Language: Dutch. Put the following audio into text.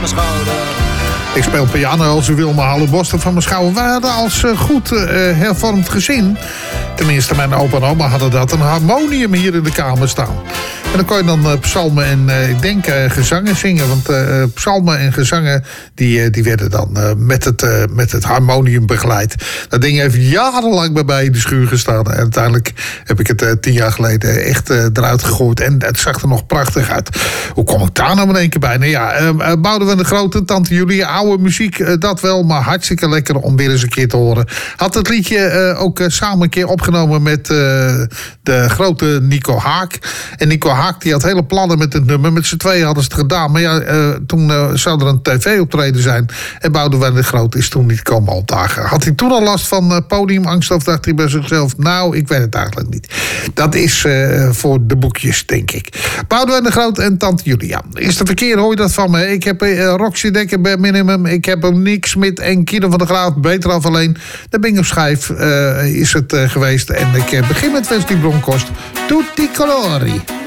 mijn schouder. Ik speel piano als u wil, maar Hallenboster van mijn schouder. Wij hadden als goed hervormd gezin. Tenminste, mijn opa en oma hadden dat. Een harmonium hier in de kamer staan. En dan kon je dan psalmen en ik denk gezangen zingen. Want psalmen en gezangen die werden dan met het harmonium begeleid. Dat ding heeft jarenlang bij mij in de schuur gestaan. En uiteindelijk heb ik het 10 jaar geleden echt eruit gegooid. En het zag er nog prachtig uit. Hoe kom ik daar nou in één keer bij? Nou ja, Boudewijn de Grote, Tante Julie, oude muziek, dat wel. Maar hartstikke lekker om weer eens een keer te horen. Had het liedje ook samen een keer opgenomen met de grote Nico Haak. En Nico Haak die had hele plannen met het nummer. Met z'n tweeën hadden ze het gedaan. Maar ja, toen zou er een tv-optreden zijn. En Boudewijn de Groot is toen niet komen opdagen. Had hij toen al last van podiumangst? Of dacht hij bij zichzelf, nou, ik weet het eigenlijk niet. Dat is voor de boekjes, denk ik. Boudewijn de Groot en Tante Julia. Is het verkeerd, hoor je dat van me? Ik heb Roxy Dekker bij Minimum. Ik heb hem Nick Smit en Kino van der Graaf. Beter af alleen. De Bingo Schijf is het geweest. En ik begin met Wesley Bronkhorst. Tutti colori.